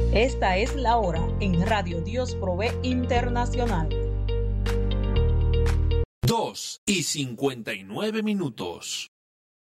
Esta es la hora en Radio Dios Provee Internacional. 2:59.